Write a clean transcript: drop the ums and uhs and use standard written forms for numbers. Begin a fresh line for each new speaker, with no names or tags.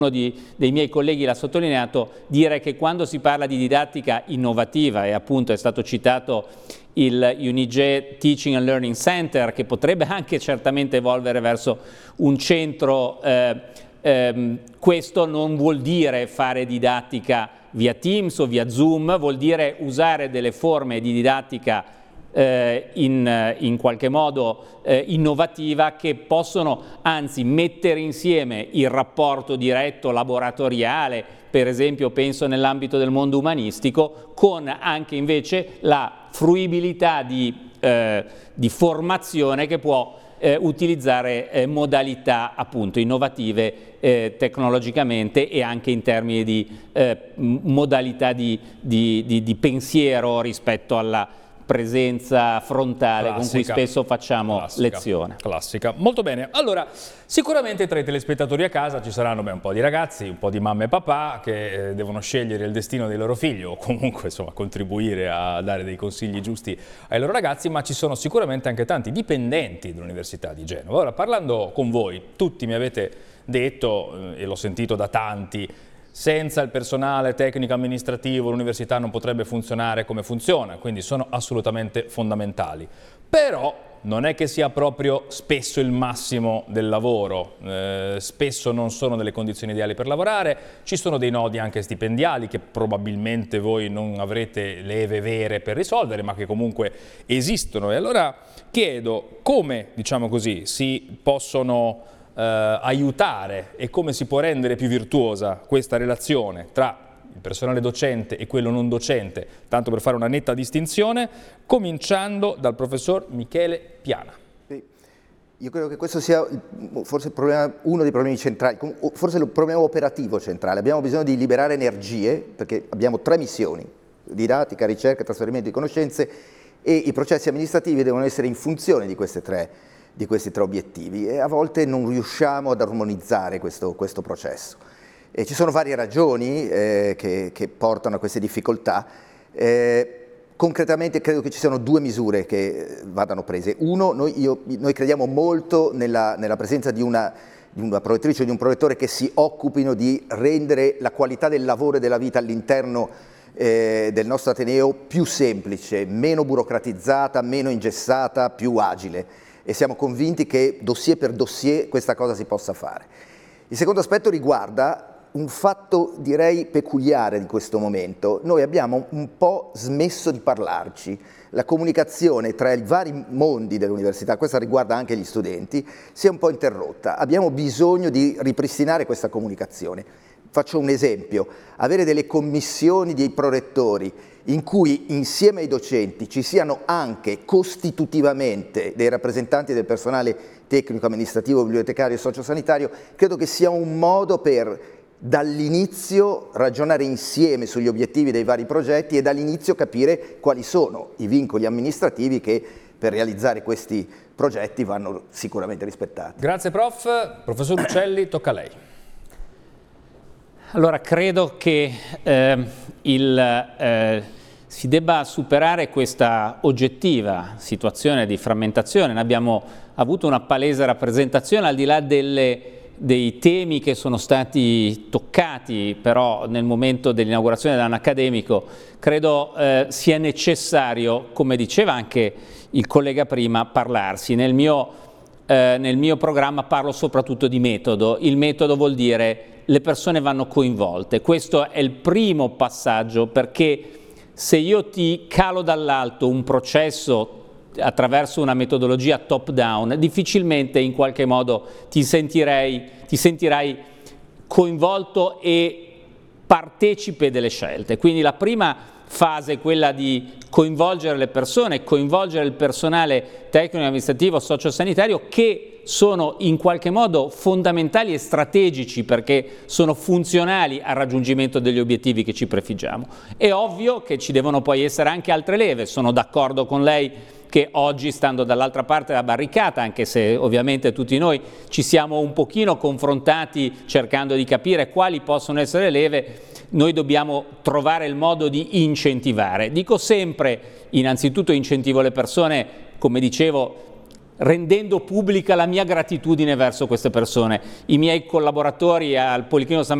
dei miei colleghi l'ha sottolineato, dire che quando si parla di didattica innovativa, e appunto è stato citato il Unigé Teaching and Learning Center, che potrebbe anche certamente evolvere verso un centro, questo non vuol dire fare didattica via Teams o via Zoom, vuol dire usare delle forme di didattica in qualche modo innovativa, che possono anzi mettere insieme il rapporto diretto laboratoriale, per esempio penso nell'ambito del mondo umanistico, con anche invece la fruibilità di formazione che può utilizzare modalità appunto innovative tecnologicamente e anche in termini di modalità di pensiero rispetto alla presenza frontale classica, con cui spesso facciamo lezione.
Classica. Molto bene. Allora, sicuramente tra i telespettatori a casa ci saranno un po' di ragazzi, un po' di mamma e papà che devono scegliere il destino dei loro figli o comunque insomma contribuire a dare dei consigli giusti ai loro ragazzi, ma ci sono sicuramente anche tanti dipendenti dell'Università di Genova. Ora, parlando con voi, tutti mi avete detto, e l'ho sentito da tanti, senza il personale tecnico amministrativo l'università non potrebbe funzionare come funziona, quindi sono assolutamente fondamentali. Però non è che sia proprio spesso il massimo del lavoro, spesso non sono delle condizioni ideali per lavorare, ci sono dei nodi anche stipendiali che probabilmente voi non avrete leve vere per risolvere, ma che comunque esistono. E allora chiedo come, diciamo così, si possono aiutare e come si può rendere più virtuosa questa relazione tra il personale docente e quello non docente, tanto per fare una netta distinzione, cominciando dal professor Michele Piana.
Sì. Io credo che questo sia forse uno dei problemi centrali, forse il problema operativo centrale. Abbiamo bisogno di liberare energie, perché abbiamo 3 missioni: didattica, ricerca, trasferimento di conoscenze, e i processi amministrativi devono essere in funzione di questi tre obiettivi, e a volte non riusciamo ad armonizzare questo processo. E ci sono varie ragioni che portano a queste difficoltà. Concretamente credo che ci siano 2 misure che vadano prese. Uno, noi crediamo molto nella presenza di una prorettrice o di un prorettore che si occupino di rendere la qualità del lavoro e della vita all'interno del nostro Ateneo più semplice, meno burocratizzata, meno ingessata, più agile. E siamo convinti che dossier per dossier questa cosa si possa fare. Il secondo aspetto riguarda un fatto, direi, peculiare di questo momento. Noi abbiamo un po' smesso di parlarci. La comunicazione tra i vari mondi dell'università, questa riguarda anche gli studenti, si è un po' interrotta. Abbiamo bisogno di ripristinare questa comunicazione. Faccio un esempio: avere delle commissioni di prorettori in cui insieme ai docenti ci siano anche costitutivamente dei rappresentanti del personale tecnico, amministrativo, bibliotecario e sociosanitario, credo che sia un modo per dall'inizio ragionare insieme sugli obiettivi dei vari progetti e dall'inizio capire quali sono i vincoli amministrativi che per realizzare questi progetti vanno sicuramente rispettati.
Grazie prof. Professor Uccelli, tocca a lei.
Allora, credo che si debba superare questa oggettiva situazione di frammentazione. Ne abbiamo avuto una palese rappresentazione, al di là dei temi che sono stati toccati, però nel momento dell'inaugurazione dell'anno accademico, credo sia necessario, come diceva anche il collega prima, parlarsi. Nel mio programma parlo soprattutto di metodo. Il metodo vuol dire le persone vanno coinvolte. Questo è il primo passaggio, perché se io ti calo dall'alto un processo attraverso una metodologia top down, difficilmente in qualche modo ti sentirai coinvolto e partecipe delle scelte. Quindi la prima fase è quella di coinvolgere le persone, coinvolgere il personale tecnico, amministrativo, sociosanitario, che sono in qualche modo fondamentali e strategici perché sono funzionali al raggiungimento degli obiettivi che ci prefiggiamo. È ovvio che ci devono poi essere anche altre leve. Sono d'accordo con lei che oggi, stando dall'altra parte della barricata, anche se ovviamente tutti noi ci siamo un pochino confrontati cercando di capire quali possono essere le leve, noi dobbiamo trovare il modo di incentivare. Dico sempre, innanzitutto incentivo le persone, come dicevo, rendendo pubblica la mia gratitudine verso queste persone. I miei collaboratori al Policlinico San